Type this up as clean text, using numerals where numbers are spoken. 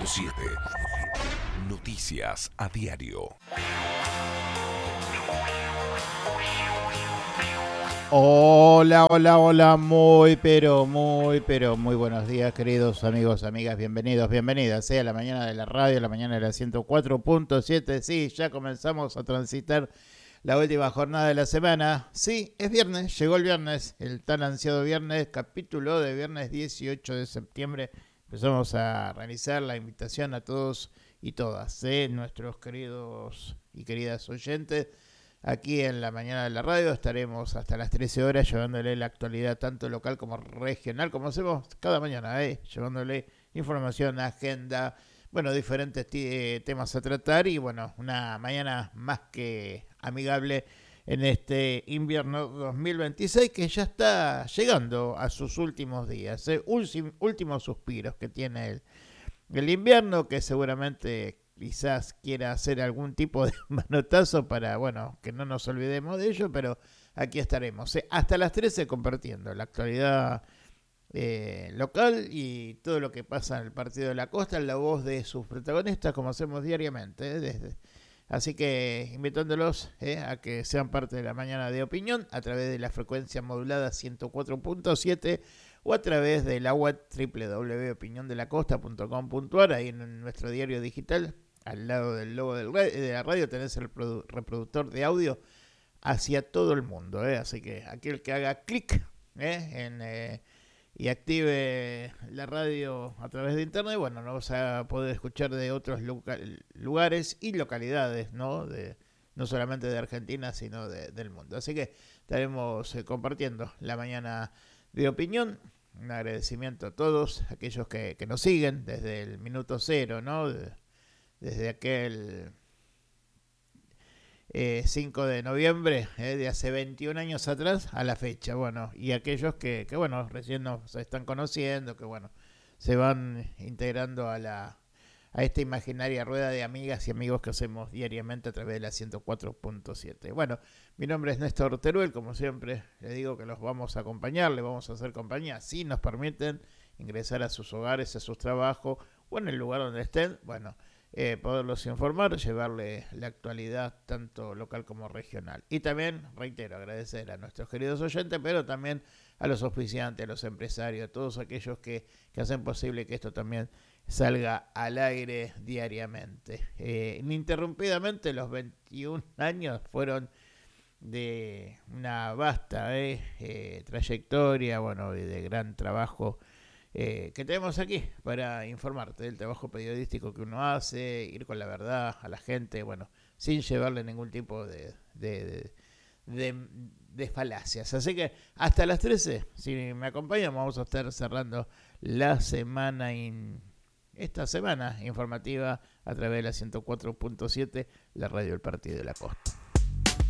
104.7. Noticias a diario. Hola, muy buenos días, queridos amigos, amigas, bienvenidas a la mañana de la radio, la mañana de la 104.7. Sí, ya comenzamos a transitar la última jornada de la semana. Sí, es viernes, llegó el viernes, el tan ansiado viernes, capítulo de viernes 18 de septiembre. Empezamos a realizar la invitación a todos y todas, nuestros queridos y queridas oyentes. Aquí en la mañana de la radio estaremos hasta las 13 horas llevándole la actualidad tanto local como regional, como hacemos cada mañana, llevándole información, agenda, bueno, diferentes temas a tratar y bueno, una mañana más que amigable en este invierno 2026 que ya está llegando a sus últimos días, últimos suspiros que tiene el invierno, que seguramente quizás quiera hacer algún tipo de manotazo para, bueno, que no nos olvidemos de ello, pero aquí estaremos hasta las 13 compartiendo la actualidad local y todo lo que pasa en el partido de la costa en la voz de sus protagonistas, como hacemos diariamente. Así que invitándolos a que sean parte de la mañana de opinión a través de la frecuencia modulada 104.7 o a través de la web www.opiniondelacosta.com.ar. Ahí en nuestro diario digital, al lado del logo de la radio, tenés el reproductor de audio hacia todo el mundo. Así que aquel que haga clic y active la radio a través de internet, bueno, nos va a poder escuchar de otros lugares y localidades, ¿no? No solamente de Argentina, sino del mundo. Así que estaremos compartiendo la mañana de opinión. Un agradecimiento a todos aquellos que nos siguen desde el minuto cero, ¿no? Desde aquel 5 de noviembre de hace 21 años atrás a la fecha. Bueno, y aquellos que bueno, recién nos están conociendo, que bueno, se van integrando a esta imaginaria rueda de amigas y amigos que hacemos diariamente a través de la 104.7. Bueno, mi nombre es Néstor Teruel, como siempre les digo que los vamos a acompañar, les vamos a hacer compañía, si nos permiten ingresar a sus hogares, a sus trabajos o en el lugar donde estén, bueno, poderlos informar, llevarle la actualidad tanto local como regional. Y también, reitero, agradecer a nuestros queridos oyentes, pero también a los auspiciantes, a los empresarios, a todos aquellos que hacen posible que esto también salga al aire diariamente. Ininterrumpidamente los 21 años fueron de una vasta trayectoria, bueno, y de gran trabajo que tenemos aquí para informarte del trabajo periodístico que uno hace, ir con la verdad a la gente, bueno, sin llevarle ningún tipo de falacias. Así que hasta las 13, si me acompañan, vamos a estar cerrando la semana esta semana informativa a través de la 104.7, la radio del Partido de la Costa.